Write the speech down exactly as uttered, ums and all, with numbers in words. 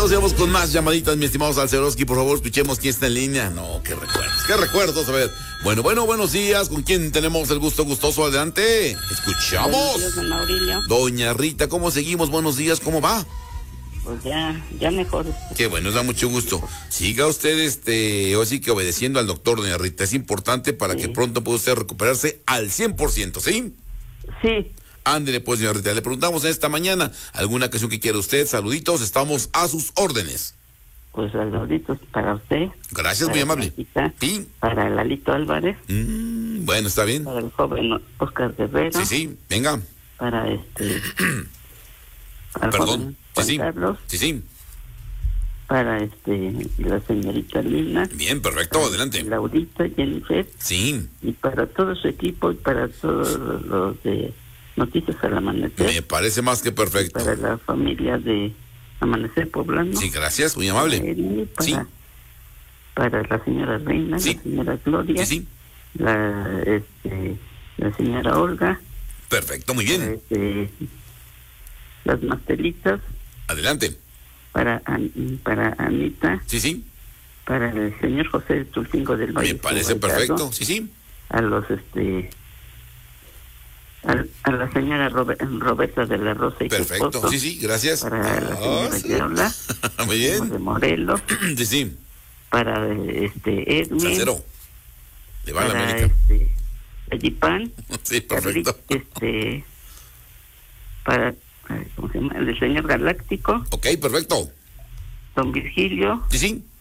Continuamos, sigamos con más llamaditas, mi estimado Salceroski. Por favor, escuchemos quién está en línea. No, qué recuerdos, qué recuerdos, a ver. Bueno, bueno, buenos días. ¿Con quién tenemos el gusto gustoso? Adelante. Escuchamos. Buenos días, don Aurelio. Doña Rita, ¿cómo seguimos? Buenos días, ¿cómo va? Pues ya, ya mejor. Qué bueno, nos da mucho gusto. Siga usted, este, o sí que obedeciendo al doctor, doña Rita. Es importante para sí. que pronto pueda usted recuperarse al cien por ciento, ¿sí? Sí. Ándele, pues, doña Rita. Le preguntamos esta mañana, ¿alguna ocasión que quiera usted? Saluditos, estamos a sus órdenes. Pues saluditos para usted. Gracias, muy amable. Rita, ¿Sí? Para Lalito Álvarez. Mm, bueno, está bien. Para el joven Oscar Guerrero. Sí, sí, venga. Para este... para Perdón, Juan sí, sí. Carlos. Sí, sí. Para este la señorita Lina. Bien, perfecto, adelante. Laurita, Jennifer. Sí. Y para todo su equipo y para todos los de Noticias al Amanecer. Me parece más que perfecto. Para la familia de Amanecer Poblano. Sí, gracias, muy amable. Para, él, para, sí. para la señora Reina, sí. la señora Gloria. Sí, sí. La, este, la señora Olga. Perfecto, muy bien. Este, las mastelitas. Adelante. Para, para Anita. Sí, sí. Para el señor José Tulcingo del Valle. Me parece perfecto, sí, sí. A los, este... A, a la señora Robert, Roberta de la Rosa y perfecto, su esposo, sí, sí, gracias. Para la señora oh, Yaula. Muy bien. De Morelos. Sí, sí. Para este Edwin. Salcero. Le va a la América. Este, Allipán. Sí, perfecto. Carly, este... Para... ¿Cómo se llama? El señor Galáctico. Ok, perfecto. Don Virgilio. Sí, sí.